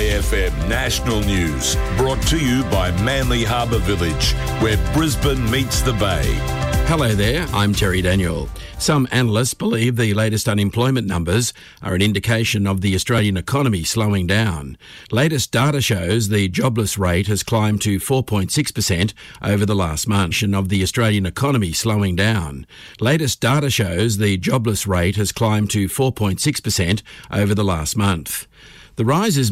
SAFM National News, brought to you by Manly Harbour Village, where Brisbane meets the Bay. Hello there, I'm Terry Daniel. Some analysts believe the latest unemployment numbers are an indication of the Australian economy slowing down. Latest data shows the jobless rate has climbed to 4.6% over the last month. Of the Australian economy slowing down. Latest data shows the jobless rate has climbed to 4.6% over the last month. The rise is